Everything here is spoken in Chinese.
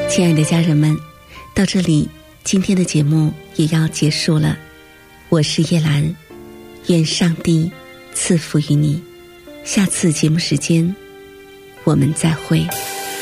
亲爱的家人们，到这里今天的节目也要结束了。我是叶兰，愿上帝赐福于你。下次节目时间我们再会。